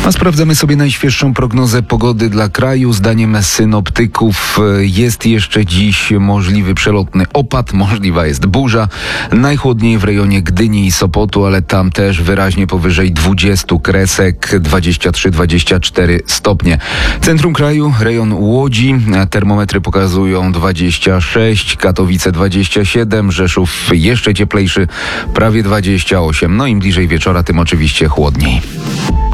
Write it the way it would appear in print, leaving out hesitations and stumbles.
A sprawdzamy sobie najświeższą prognozę pogody dla kraju. Zdaniem synoptyków jest jeszcze dziś możliwy przelotny opad, możliwa jest burza. Najchłodniej w rejonie Gdyni i Sopotu, ale tam też wyraźnie powyżej 20 kresek, 23-24 stopnie. Centrum kraju, rejon Łodzi, termometry pokazują 26, Katowice 27, Rzeszów jeszcze cieplejszy, prawie 28. No im bliżej wieczora, tym oczywiście chłodniej.